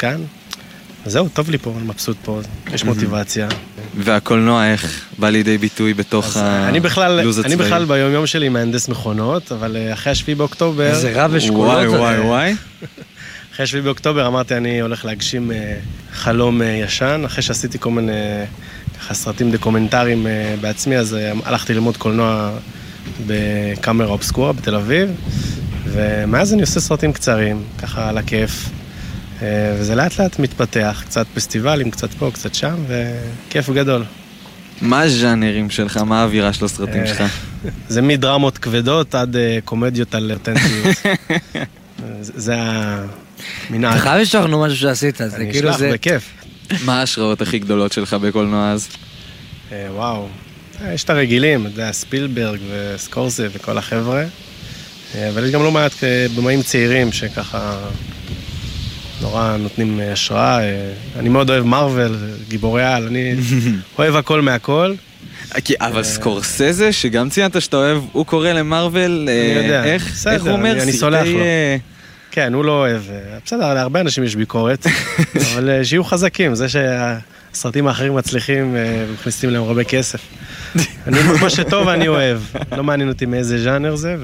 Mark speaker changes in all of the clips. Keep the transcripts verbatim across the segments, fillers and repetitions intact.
Speaker 1: כאן. זהו, טוב לי פה, אני מבסוט פה, יש מוטיבציה.
Speaker 2: והקולנוע איך בא לידי ביטוי בתוך הלוז הצבאי?
Speaker 1: אני בכלל ביום יום שלי מהנדס מכונות, אבל אחרי השביעי באוקטובר...
Speaker 3: איזה רב אשכולות.
Speaker 2: וואי וואי וואי.
Speaker 1: אחרי השביעי באוקטובר אמרתי, אני הולך להגשים חלום ישן, אחרי שעשיתי כל מיני סרטים דוקומנטריים בעצמי, אז הלכתי ללמוד קולנוע בקאמרה אובסקורה בתל אביב, ומאז אני עושה סרטים קצרים, ככה על הכיף. וזה לאט לאט מתפתח, קצת פסטיבלים, קצת פה, קצת שם, וכיף גדול.
Speaker 2: מה הז'אנרים שלך? מה האווירה של הסרטים שלך?
Speaker 1: זה מדרמות כבדות עד קומדיות על אותנטיות. זה המנהג.
Speaker 3: אתה חייב לשלוח לנו משהו שעשית, זה
Speaker 1: אני
Speaker 3: כאילו
Speaker 1: אשלח
Speaker 3: זה...
Speaker 1: בכיף.
Speaker 2: מה ההשראות הכי גדולות שלך בקולנוע אז?
Speaker 1: וואו, יש את הרגילים, זה ספילברג וסקורסה וכל החבר'ה, אבל יש גם לא מעט במאים צעירים שככה... נורא נותנים השראה, אני מאוד אוהב מרוול, גיבורי על, אני אוהב הכל מהכל.
Speaker 2: אבל סקורסזה, שגם ציינת שאתה אוהב, הוא קורא למרוול, איך הוא אומר?
Speaker 1: אני סולח לו. כן, הוא לא אוהב, בסדר, להרבה אנשים יש ביקורת, אבל שיהיו חזקים, זה שהסרטים האחרים מצליחים ומכניסים להם הרבה כסף. מה שטוב אני אוהב, לא מעניין אותי מאיזה ז'אנר זה,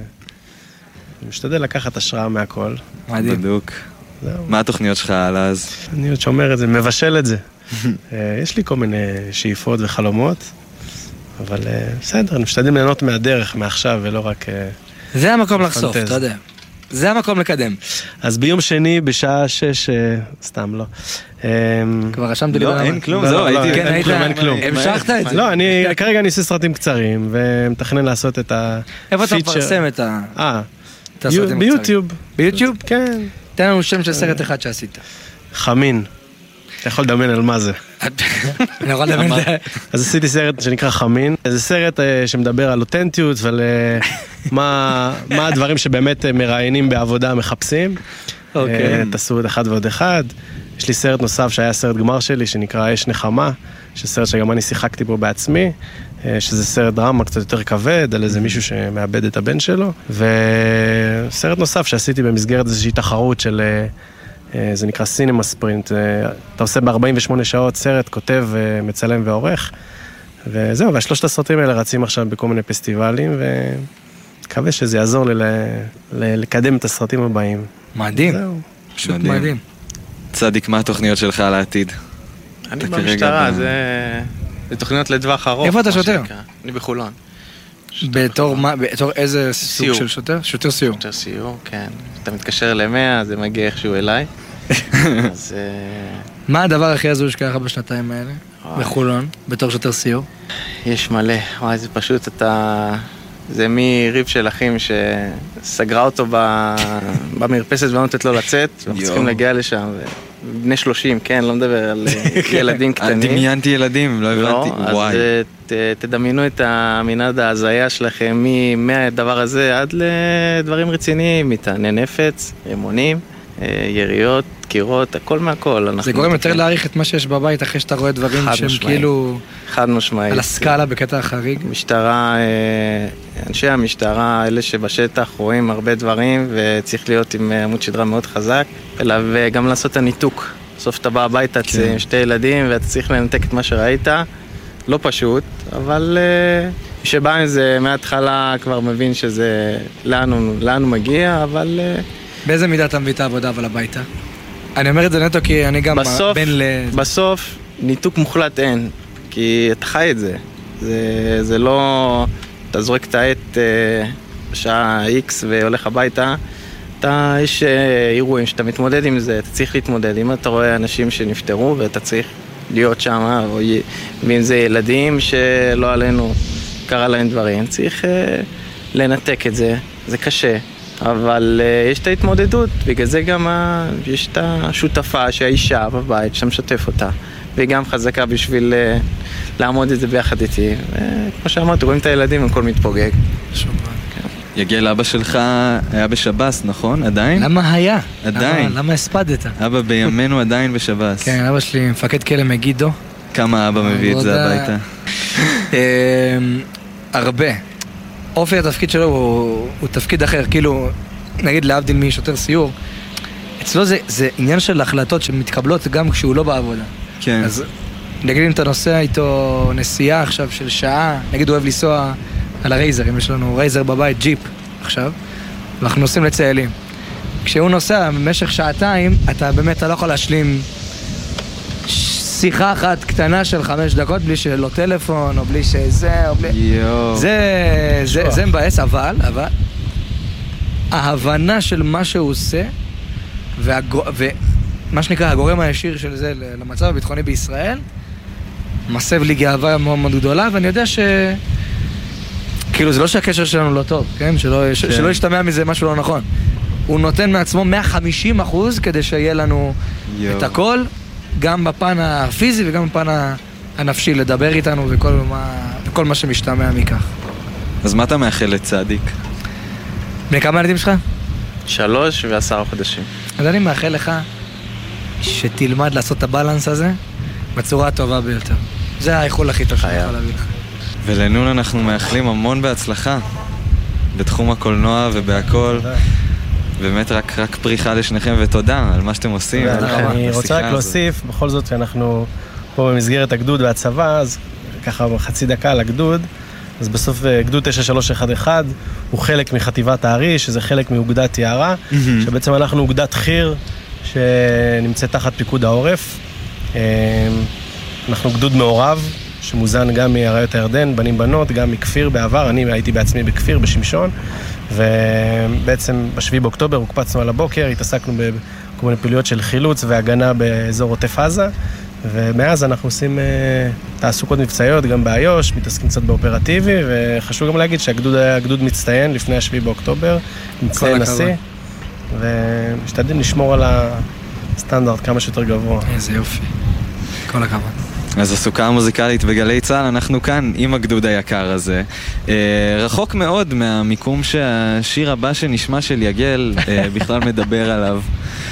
Speaker 1: ואני משתדל לקחת השראה מהכל.
Speaker 2: מדהים. בדיוק. מה התוכניות שלך על אז?
Speaker 1: אני עוד שומר את זה, מבשל את זה. יש לי כל מיני שאיפות וחלומות, אבל בסדר, אני משתדל ליהנות מהדרך, מעכשיו, ולא רק...
Speaker 3: זה המקום לחשוף, אתה יודע. זה המקום לקדם.
Speaker 1: אז ביום שני, בשעה שש, סתם לא.
Speaker 3: כבר רשמתי לי...
Speaker 2: לא, אין כלום, זהו, הייתי...
Speaker 1: אין כלום, אין כלום.
Speaker 3: המשכת את זה.
Speaker 1: לא, כרגע אני עושה סרטים קצרים, ומתכנן לעשות את הפיצ'ר.
Speaker 3: איפה אתה מפרסם את ה...
Speaker 1: אה, ביוטיוב.
Speaker 3: ביוטיוב?
Speaker 1: כן.
Speaker 3: תן לנו שם של סרט אחד שעשית.
Speaker 1: חמין. אתה יכול לדמיין על מה זה.
Speaker 3: אני יכול לדמיין את זה.
Speaker 1: אז עשיתי סרט שנקרא חמין. זה סרט שמדבר על אותנטיות ועל מה הדברים שבאמת מראיינים בעבודה מחפשים. תעשו את אחד ועוד אחד. יש לי סרט נוסף שהיה סרט גמר שלי שנקרא אש נחמה, שסרט שגם אני שיחקתי בו בעצמי. שזה סרט דרמה קצת יותר כבד, על איזה מישהו שמאבד את הבן שלו, וסרט נוסף שעשיתי במסגרת איזושהי תחרות של, זה נקרא סינמה ספרינט, אתה עושה ב-ארבעים ושמונה שעות סרט, כותב, מצלם ועורך, וזהו, והשלושת הסרטים האלה רצים עכשיו בכל מיני פסטיבלים, ומקווה שזה יעזור לי לקדם את הסרטים הבאים.
Speaker 3: מדהים, פשוט מדהים.
Speaker 2: צדיק, מה התוכניות שלך על העתיד?
Speaker 4: אני במשטרה, זה... זה תוכניות לדווח ארוך.
Speaker 3: איפה אתה שוטר?
Speaker 4: אני בחולון.
Speaker 3: בתור מה, בתור איזה סוג של שוטר? שוטר סיור.
Speaker 4: שוטר סיור, כן. אתה מתקשר למאה, זה מגיע איכשהו אליי. אז...
Speaker 3: מה הדבר הכי הזוי שקרה בשנתיים האלה? בחולון, בתור שוטר סיור?
Speaker 4: יש מלא. וואי, זה פשוט, אתה... זה מריב של אחים שסגרה אותו במרפסת ונותת לו לצאת, ואנחנו צריכים להגיע לשם. בני שלושים, כן, לא מדבר על ילדים קטנים.
Speaker 2: דמיינתי ילדים, לא הבנתי.
Speaker 4: לא, אז תדמיינו את המנעד ההזיה שלכם מהדבר הזה עד לדברים רציניים, מטעני נפץ, רימונים, יריות, דקירות, הכל מהכל.
Speaker 3: זה גורם יותר להעריך את מה שיש בבית אחרי שאתה רואה דברים שהם כאילו...
Speaker 4: חד משמעית.
Speaker 3: על הסקאלה בקטע החריג.
Speaker 4: משטרה, אנשי המשטרה, אלה שבשטח רואים הרבה דברים וצריך להיות עם עמוד שדרה מאוד חזק, וגם לעשות את הניתוק. בסוף אתה בא הביתה עם שתי ילדים ואתה צריך לנתק את מה שראית. לא פשוט, אבל מי שבא עם זה מההתחלה כבר מבין שזה לאן הוא מגיע, אבל...
Speaker 3: באיזה מידה אתה מביא את העבודה אבל הביתה? אני אומר את זה נטו כי אני גם
Speaker 4: בסוף,
Speaker 3: בן ל...
Speaker 4: בסוף ניתוק מוחלט אין, כי אתה חי את זה. זה, זה לא... אתה זורק את העט בשעה X והולך הביתה, אתה, יש אירועים שאתה מתמודד עם זה, אתה צריך להתמודד. אם אתה רואה אנשים שנפטרו ואתה צריך להיות שם, או אם זה ילדים שלא עלינו קרה להם דברים, צריך לנתק את זה, זה קשה. אבל uh, יש את ההתמודדות, בגלל זה גם ה... יש את השותפה שהאישה בבית שאתה משתף אותה, והיא גם חזקה בשביל uh, לעמוד את זה ביחד איתי. וכמו שאמרת, רואים את הילדים, הכל מתפוגג.
Speaker 2: כן. יגיל, אבא שלך היה בשב"ס, נכון? עדיין?
Speaker 3: למה היה?
Speaker 2: עדיין.
Speaker 3: למה, למה הספדת?
Speaker 2: אבא בימינו עדיין בשב"ס.
Speaker 3: כן, אבא שלי מפקד כלא מגידו.
Speaker 2: כמה אבא מביא את זה הביתה?
Speaker 3: הרבה. אופי התפקיד שלו הוא, הוא תפקיד אחר, כאילו, נגיד להבדיל משוטר סיור, אצלו זה, זה עניין של החלטות שמתקבלות גם כשהוא לא בעבודה.
Speaker 2: כן.
Speaker 3: אז נגיד אם אתה נוסע איתו נסיעה עכשיו של שעה, נגיד הוא אוהב לנסוע על הרייזר, אם יש לנו רייזר בבית, ג'יפ עכשיו, ואנחנו נוסעים לציילים. כשהוא נוסע במשך שעתיים, אתה באמת אתה לא יכול להשלים שיחה אחת קטנה של חמש דקות בלי שלא טלפון, או בלי שזה, או בלי...
Speaker 2: יואו.
Speaker 3: זה, זה, זה מבאס, אבל, אבל, ההבנה של מה שהוא עושה, והגו... ומה שנקרא, הגורם הישיר של זה למצב הביטחוני בישראל, מסב לי גאווה מאוד מאוד גדולה, ואני יודע ש... כאילו, זה לא שהקשר שלנו לא טוב, כן? שלא, כן. שלא ישתמע מזה משהו לא נכון. הוא נותן מעצמו מאה וחמישים אחוז כדי שיהיה לנו יו. את הכל, גם בפן הפיזי וגם בפן הנפשי, לדבר איתנו וכל מה, וכל מה שמשתמע מכך.
Speaker 2: אז מה אתה מאחל לצדיק?
Speaker 3: בני כמה ילדים שלך?
Speaker 4: שלוש ועשרה חודשים.
Speaker 3: אז אני מאחל לך שתלמד לעשות את הבלנס הזה בצורה הטובה ביותר. זה האיחול הכי טוב שאני יכול להביא לך.
Speaker 2: ולנון אנחנו מאחלים המון בהצלחה בתחום הקולנוע ובהכל. באמת רק, רק פריחה לשניכם ותודה על מה שאתם עושים.
Speaker 1: אני רוצה רק להוסיף, בכל זאת שאנחנו פה במסגרת הגדוד והצבא, אז ככה חצי דקה על הגדוד, אז בסוף גדוד תשע שלוש אחת אחת הוא חלק מחטיבת האריש, שזה חלק מאוגדת יערה, שבעצם אנחנו אוגדת חיר שנמצאת תחת פיקוד העורף. אנחנו גדוד מעורב, שמוזן גם מאריות הירדן, בנים בנות, גם מכפיר בעבר, אני הייתי בעצמי בכפיר, בשמשון, ובעצם בשביעי באוקטובר הוקפצנו על הבוקר, התעסקנו בכל מיני פעילויות של חילוץ והגנה באזור עוטף עזה, ומאז אנחנו עושים תעסוקות מבצעיות, גם באיו"ש, מתעסקים קצת באופרטיבי, וחשוב גם להגיד שהגדוד היה גדוד מצטיין לפני השביעי באוקטובר, מצטיין נשיא, ומשתדלים לשמור על הסטנדרט כמה שיותר גבוה.
Speaker 3: איזה יופי, כל הכבוד.
Speaker 2: אז הסוכה המוזיקלית בגלי צהל, אנחנו כאן עם הגדוד היקר הזה. אה, רחוק מאוד מהמיקום שהשיר הבא שנשמע של יגל אה, בכלל מדבר עליו.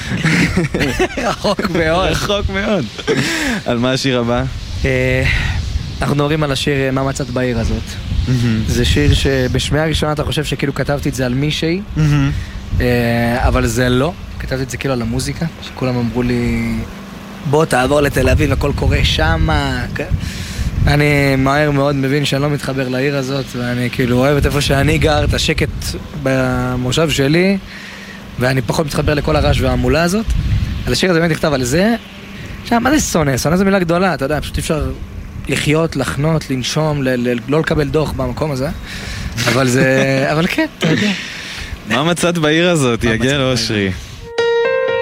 Speaker 3: רחוק מאוד.
Speaker 2: רחוק מאוד. על מה השיר הבא?
Speaker 3: אה, אנחנו מדברים על השיר מה מצאת בעיר הזאת. זה שיר שבשמיעה הראשונה אתה חושב שכאילו כתבתי את זה על מישהי, אה, אבל זה לא. כתבתי את זה כאילו על המוזיקה, שכולם אמרו לי... בוא תעבור לתל אביב, הכל קורה שמה. אני מהר מאוד מבין שאני לא מתחבר לעיר הזאת, ואני כאילו אוהב את איפה שאני גר, את השקט במושב שלי, ואני פחות מתחבר לכל הרעש והמולה הזאת. אז השיר הזה באמת נכתב על זה. עכשיו, מה זה שונא? שונא זו מילה גדולה, אתה יודע, פשוט אפשר לחיות, לחנות, לנשום, לא לקבל דוח במקום הזה. אבל זה, אבל כן, אתה יודע.
Speaker 2: מה מצאת בעיר הזאת, יגל אושרי?